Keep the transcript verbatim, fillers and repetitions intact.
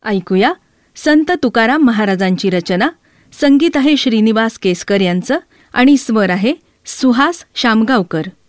ऐकूया संत तुकाराम महाराजांची रचना. संगीत आहे श्रीनिवास केसकर यांचं आणि स्वर आहे सुहास शामगावकर.